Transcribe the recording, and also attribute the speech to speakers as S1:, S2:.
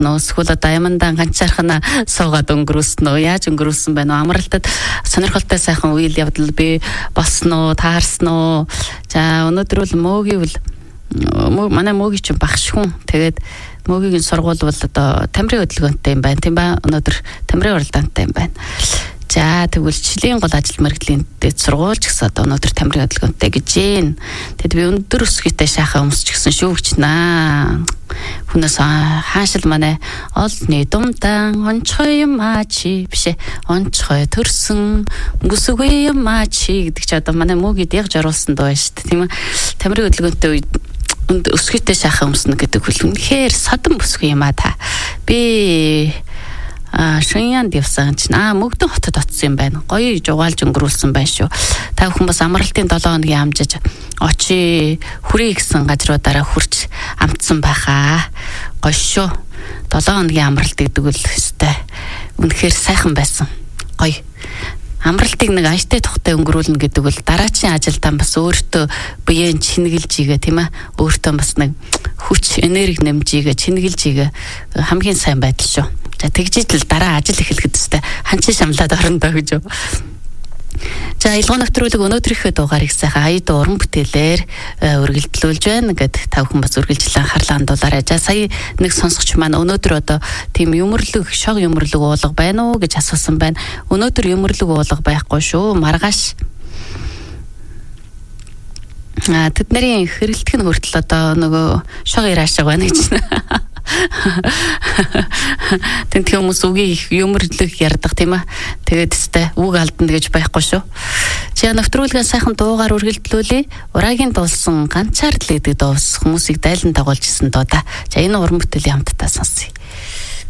S1: нөө эсвэл одоо ямандаа ганцаархна суугаад өнгөрүүлсэн үү? Яаж өнгөрүүлсэн байна уу? Амралтад сонирхолтой сайхан үйл явдал би болсон уу? Таарсан уу? За өнөөдөр бол мөөгийн манай мөөгийн чинь багш хүн. Тэгээд мөөгийн сургууль бол одоо тамирын хөдөлгөөнтэй юм байна. Тийм ба өнөөдөр тамирын уралдаантай юм байна. За тэгвэл Жилийн гол ажил мэргэжлийн дэд сургууль ч гэсэн одоо өнөөдөр тамирын хөдөлгөөнтэй гэж байна. Тэгэд би өндөр өсгийтэй шахаа өмсч гисэн шүүгчнаа. Хүнээс хаашил манай олны думдан онцгой юм чи бишээ онцгой төрсөн бүсгүй юм чи гэдэг чи одоо манай мөөгид яг жаруулсан дуу шүү дээ. Тийм ээ. Тамирын хөдөлгөөнтэй үед өсгийтэй шахаа өмснө гэдэг хөл үнэхээр содон бүсгүй юм та. Би Шиньянд явсан чинь Мөгдөн хотод очсон юм байна. Гоё жугаалж өнгөрүүлсэн байна шүү. Та бүхэн бас амралтын 7 хоногийн амжиж очи хүрээ гэсэн газруудаараа хурч амтсан байхаа. Гоё шүү. 7 хоногийн амралт гэдэг үл өстэй. Үнэхээр сайхан байсан. Гоё. Амралтыг нэг ажтай тухтай өнгөрүүлнэ гэдэг бол дараачийн ажилдаа бас өөртөө биеийн чингэлж игээ тийм ээ. Өөртөө бас нэг хүч энерги нэмж игээ чингэлж игээ хамгийн сайн байдал шүү. За тэгжижл дараа ажил эхлэхэд өстэй ханчин шамлаад орондоо гэж юу. За илгоо нэвтрүүлэг өнөөдрийнхөө дугаарыг сайхан аяд уран бүтээлээр үргэлжлүүлж байна гэд та бүхэн бас үргэлжлэн анхаарлаа хандуулаарай. За сая нэг сонсогч маань өнөөдөр одоо тийм юмрлэг шог юмрлэг уулга байна уу гэж асуусан байна. Өнөөдөр юмрлэг уулга байхгүй шүү. Маргааш тэдний хэрэлдэх нь хүртэл одоо нөгөө шог ираашиг байна гэж байна. Тэнт хүмүүс үгийг юмрлэг ярдах тийм ээ. Тэгээд өстэй үг алдна гэж байхгүй шүү. Чи нэвтрүүлгээ сайхан дуугаар үргэлжлүүлээ. Урагийн дуулсан ганцаар л гэдэг дуус хүмүүсийг дайлан дагуулж исэн доо да. За энэ уран бүтээлийн хамтдаа сонсъё.